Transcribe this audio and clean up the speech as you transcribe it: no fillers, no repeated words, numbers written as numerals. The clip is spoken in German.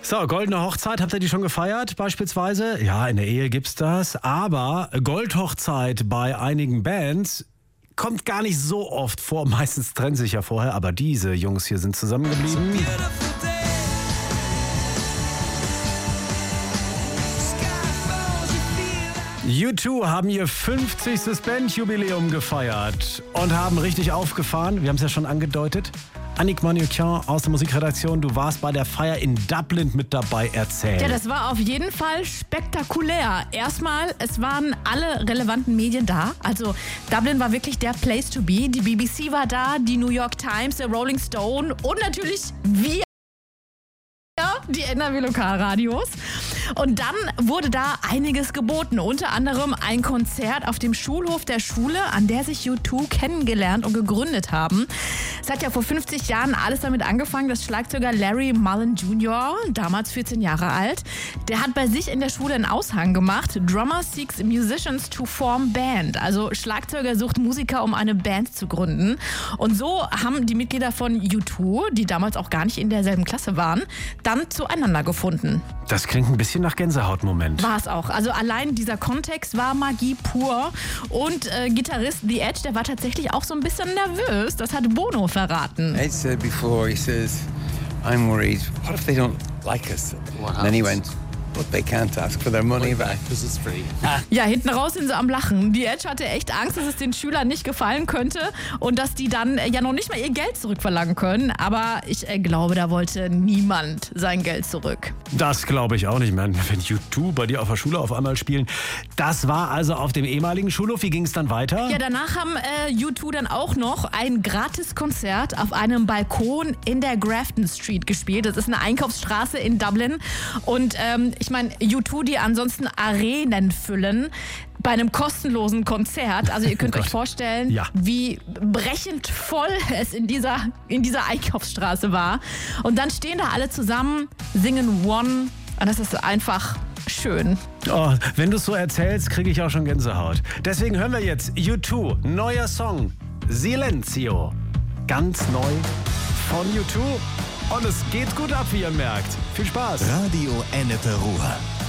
So, goldene Hochzeit, habt ihr die schon gefeiert beispielsweise? Ja, in der Ehe gibt's das. Aber Goldhochzeit bei einigen Bands kommt gar nicht so oft vor. Meistens trennen sich ja vorher, aber diese Jungs hier sind zusammengeblieben. U2 haben ihr 50. Bandjubiläum gefeiert und haben richtig aufgefahren. Wir haben es ja schon angedeutet. Annick Manoukian aus der Musikredaktion, du warst bei der Feier in Dublin mit dabei, erzählt. Ja, das war auf jeden Fall spektakulär. Erstmal, es waren alle relevanten Medien da. Also Dublin war wirklich der Place to be. Die BBC war da, die New York Times, der Rolling Stone und natürlich wir, die NRW-Lokalradios. Und dann wurde da einiges geboten. Unter anderem ein Konzert auf dem Schulhof der Schule, an der sich U2 kennengelernt und gegründet haben. Es hat ja vor 50 Jahren alles damit angefangen, dass Schlagzeuger Larry Mullen Jr., damals 14 Jahre alt, der hat bei sich in der Schule einen Aushang gemacht. Drummer seeks musicians to form band. Also Schlagzeuger sucht Musiker, um eine Band zu gründen. Und so haben die Mitglieder von U2, die damals auch gar nicht in derselben Klasse waren, dann zueinander gefunden. Das klingt ein bisschen nach Gänsehautmoment. War es auch. Also allein dieser Kontext war Magie pur. Und Gitarrist The Edge, der war tatsächlich auch so ein bisschen nervös. Das hat Bono verraten. Ed said before, he says, I'm worried, what if they don't like us? And then he went, but they can't ask for their money back. This is free. Ja, hinten raus sind sie am Lachen. Die Edge hatte echt Angst, dass es den Schülern nicht gefallen könnte und dass die dann ja noch nicht mal ihr Geld zurückverlangen können. Aber ich glaube, da wollte niemand sein Geld zurück. Das glaube ich auch nicht, man. Wenn U2 bei dir auf der Schule auf einmal spielen. Das war also auf dem ehemaligen Schulhof. Wie ging es dann weiter? Ja, danach haben U2 dann auch noch ein Gratiskonzert auf einem Balkon in der Grafton Street gespielt. Das ist eine Einkaufsstraße in Dublin. Und ich meine, U2, die ansonsten Arenen füllen, bei einem kostenlosen Konzert. Also ihr könnt euch vorstellen, Ja. wie brechend voll es in dieser Einkaufsstraße war. Und dann stehen da alle zusammen, singen One. Und das ist einfach schön. Oh, wenn du es so erzählst, kriege ich auch schon Gänsehaut. Deswegen hören wir jetzt U2, neuer Song, Silenzio. Ganz neu von U2. Und es geht gut ab, wie ihr merkt. Viel Spaß. Radio Ennepe Ruhr.